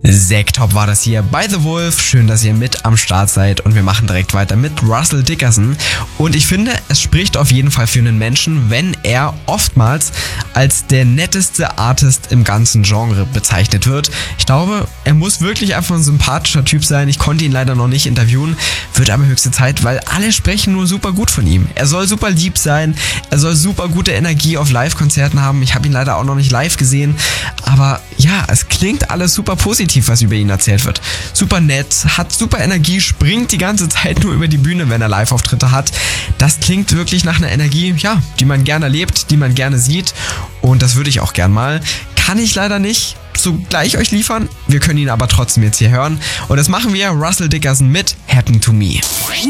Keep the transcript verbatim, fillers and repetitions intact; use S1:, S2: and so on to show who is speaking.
S1: Sektop war das hier bei The Wolf. Schön, dass ihr mit am Start seid und wir machen direkt weiter mit Russell Dickerson. Und ich finde, es spricht auf jeden Fall für einen Menschen, wenn er oftmals als der netteste Artist im ganzen Genre bezeichnet wird. Ich glaube, er muss wirklich einfach ein sympathischer Typ sein. Ich konnte ihn leider noch nicht interviewen, wird aber höchste Zeit, weil alle sprechen nur super gut von ihm. Er soll super lieb sein, er soll super gute Energie auf Live-Konzerten haben. Ich habe ihn leider auch noch nicht live gesehen, aber ja, es klingt alles super positiv, was über ihn erzählt wird. Super nett, hat super Energie, springt die ganze Zeit nur über die Bühne, wenn er Live-Auftritte hat. Das klingt wirklich nach einer Energie, ja, die man gerne erlebt, die man gerne sieht und das würde ich auch gern mal. Kann ich leider nicht so gleich euch liefern, wir können ihn aber trotzdem jetzt hier hören und das machen wir, Russell Dickerson mit Happen to Me.